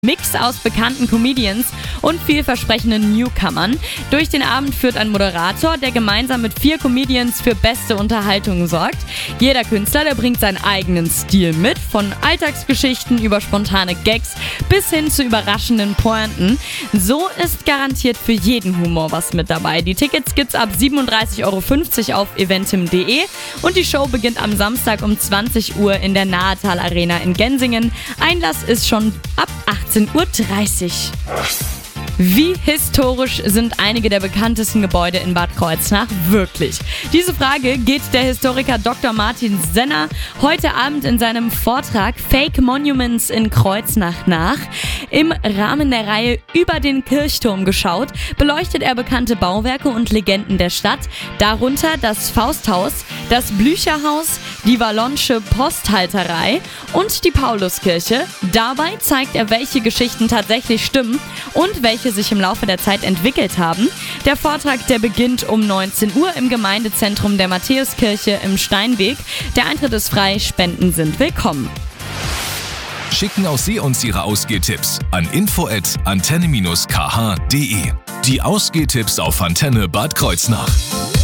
Mix aus bekannten Comedians und vielversprechenden Newcomern. Durch den Abend führt ein Moderator, der gemeinsam mit 4 Comedians für beste Unterhaltung sorgt. Jeder Künstler, der bringt seinen eigenen Stil mit, von Alltagsgeschichten über spontane Gags bis hin zu überraschenden Pointen. So ist garantiert für jeden Humor was mit dabei. Die Tickets gibt's ab 37,50 € auf eventim.de und die Show beginnt am Samstag um 20 Uhr in der Nahetal Arena in Gensingen. Einlass ist schon ab 18:30 Uhr. Wie historisch sind einige der bekanntesten Gebäude in Bad Kreuznach wirklich? Diese Frage geht der Historiker Dr. Martin Senner heute Abend in seinem Vortrag Fake Monuments in Kreuznach nach. Im Rahmen der Reihe Über den Kirchturm geschaut, beleuchtet er bekannte Bauwerke und Legenden der Stadt, darunter das Fausthaus, das Blücherhaus, die Wallonsche Posthalterei und die Pauluskirche. Dabei zeigt er, welche Geschichten tatsächlich stimmen und welche sich im Laufe der Zeit entwickelt haben. Der Vortrag, der beginnt um 19 Uhr im Gemeindezentrum der Matthäuskirche im Steinweg. Der Eintritt ist frei, Spenden sind willkommen. Schicken auch Sie uns Ihre Ausgehtipps an info@antenne-kh.de. Die Ausgehtipps auf Antenne Bad Kreuznach.